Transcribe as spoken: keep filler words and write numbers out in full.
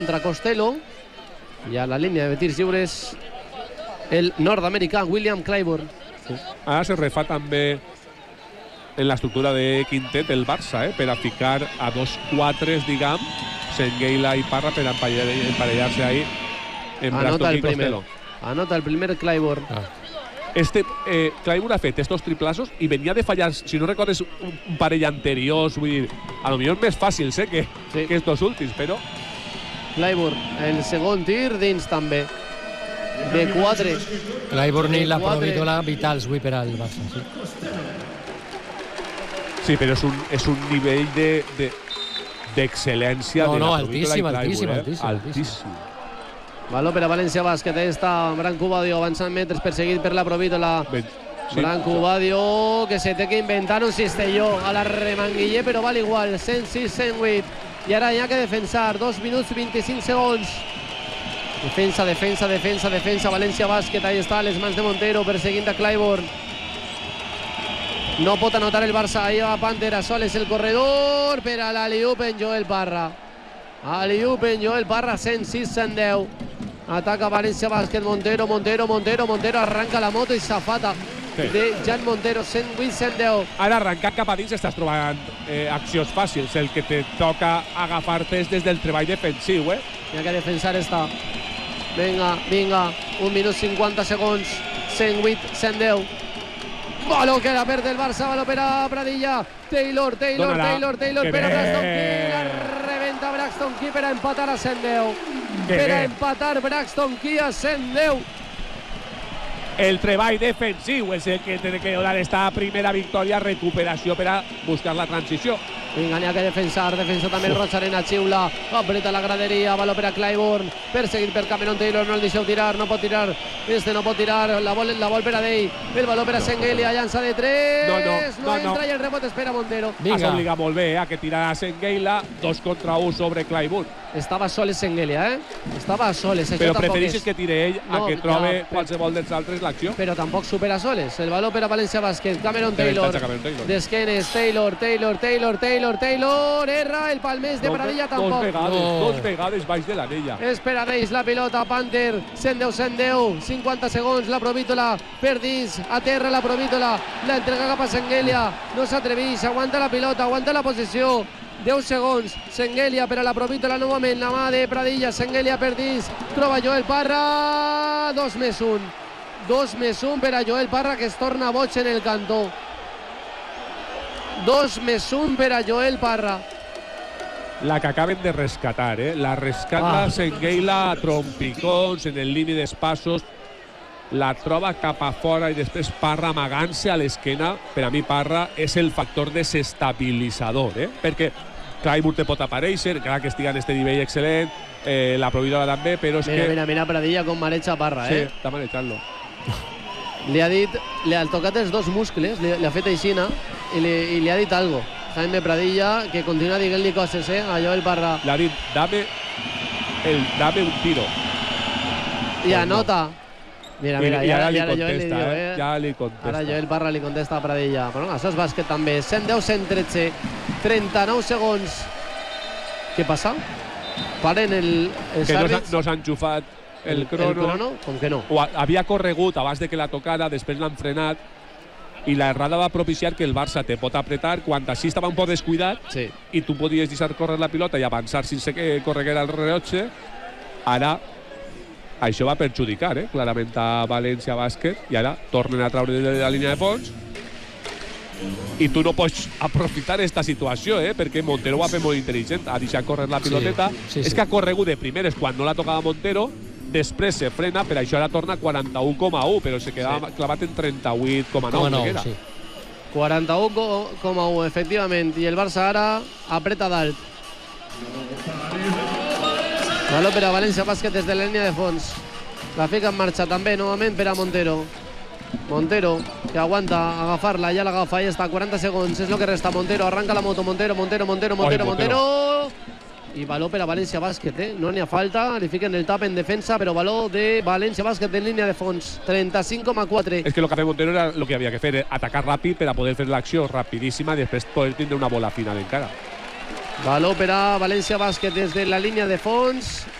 contra Costello. I a la línia de tirs lliures el nord-americà William Clyburn. Sí. Ara se refà també en l'estructura de quintet el Barça, eh, per a ficar a dos quatres, diguem, Sengueila i Parra per emparellar-se ahí en Braston i Costello. Anota el primer Clyburn. Ah. Este, eh, Clyburn ha fet estos triplazos i venia de fallar, si no recordes, un, un parell anteriors, vull dir, a lo millor més fàcils eh, que, sí. que estos últims, però... Clyburn, el segon tir dins també. De quatre. Clyburn i la Provítola vitals avui per al Barça, sí. Sí, però és un, és un nivell de, de, d'excel·lència no, de la no, Provítola altíssim, i Clyburn, altíssim, eh? altíssim, altíssim. Baló per a València Bàsquet. Ahí està Branco Badio avançant metres, perseguit per la Provítola. Ben, sí. Branco Badio, que se té que inventar un cistelló a la remanguiller, però val igual. cent sis cent vuit. I ara hi ha que defensar. dos minuts vint-i-cinc segons. Defensa, defensa, defensa, defensa. València Bàsquet, ahí està, les mans de Montero, perseguint a Clyburn. No pot anotar el Barça. Ahí va Panther, a soles el corredor per a l'Aliup en Joel Parra. Aliup en Joel Parra, cent sis cent deu. Ataca València Bàsquet, Montero, Montero, Montero, Montero, arranca la moto i safata sí. de Jan Montero, cent vuit cent deu. Ara arrencat cap a dins estàs trobant eh, accions fàcils, el que te toca agafar-te és des del treball defensiu, eh? Hi ha que defensar esta. Vinga, vinga, un minut cinquanta segons, cent vuit cent deu. Baló que la perd el Barça, baló per a Pradilla. Taylor, Taylor, Dónala. Taylor, Taylor, per a Braxton Key, la reventa Braxton Key per a empatar a cent deu. Que per a empatar Braxton Key a cent deu. El treball defensiu és el que té que donar esta primera victòria, recuperació per a buscar la transició. Vinga, n'hi ha que defensar, defensa també el Rosarena, xiula, apreta la graderia, baló per a Clyburn, perseguit per Cameron Taylor, no el deixeu tirar, no pot tirar, este no pot tirar, la vol, la vol per a Dei, el baló per a Senguelia, llança de tres, no, no, no, no, entra no. i el rebot espera Montero. Has obligat molt bé eh, a que tirarà Sengueila, dos contra un sobre Clyburn. Estava soles Senguelia, eh? Estava a soles. Però prefereixes que tire ell a no, que trobe ja, qualsevol dels altres l'acció? Però tampoc supera soles. El baló per a València Bàsquet. Cameron Taylor. D'esquenes, Taylor, Taylor, Taylor, Taylor, Taylor. Erra el palmés de dos, Pradilla tampoc. Dos vegades, no. dos vegades baix de l'anella. Espera Deis la pilota, Panther. cent deu cent deu. cinquanta segons, la Provítola per dins. A terra la Provítola. La entrega cap a Senguelia. No s'atreveix, aguanta la pilota, aguanta la posició. deu segons, Senguelia per a la Provítola novament, la mà de Pradilla, Senguelia per dins, troba Joel Parra, dos més un, dos més un per a Joel Parra que es torna boig en el cantó, dos més un per a Joel Parra. La que acaben de rescatar, eh? La rescata ah. Sengueila a trompicons en el límit d'espassos, la troba cap a fora i després Parra amagant-se a l'esquena. Per a mi Parra és el factor desestabilitzador, eh? Perquè Clyburn te pot aparèixer, encara que estigui en este nivell excel·lent, eh, la Provítola també, però és mira, que... Mira, mira Pradilla com mareja Parra, sí, eh? Sí, està manejant-lo. Li ha dit, li ha tocat els dos muscles, li, li ha fet aixina i li, i li ha dit algo. Jaime Pradilla, que continua dient-li coses, eh? A Joel Parra. Le ha dit, dame, el, dame un tiro. I anota. Mira, mira, I, i ara ja, li ja contesta, li diu, eh? eh? Ja li contesta. Ara Joel Parra li contesta a Pradilla. Però no, això és bàsquet també. cent deu cent tretze, trenta-nou segons. Què passa? Paren el... Que no s'ha enxufat el, el crono. El crono? Com que no? O havia corregut abans de que la tocara, després l'han frenat i la errada va propiciar que el Barça te pot apretar quan així estava un poc descuidat sí. i tu podies deixar córrer la pilota i avançar sense que correguera el rellotge. Ara això va perjudicar eh, clarament a València Bàsquet i ara tornen a traure de la línia de fons i tu no pots aprofitar aquesta situació eh, perquè Montero ho va fer molt intel·ligent, ha deixat córrer la piloteta. Sí, sí, sí. És que ha corregut de primeres quan no la tocava Montero, després se frena, per això ara torna quaranta-u coma u, però se quedava sí. clavat en trenta-vuit coma nou. Sí. quaranta-u coma u, efectivament, i el Barça ara apreta dalt. Baló per a València Bàsquet des de la línia de fons. La fica en marxa també, novament per a Montero. Montero, que aguanta agafar-la, ja l'agafa, ja està, quaranta segons, és el que resta. Montero, arranca la moto, Montero, Montero, Montero, Montero, Montero. I baló per a València Bàsquet, eh? No n'hi ha falta, li fiquen el tap en defensa, però baló de València Bàsquet en línia de fons, trenta-cinc coma quatre. És que el que ha fet Montero era el que havia que fer, atacar ràpid per a poder fer l'acció rapidíssima i després poder tindre una bola final encara. Baló per a València Bàsquet des de la línia de fons.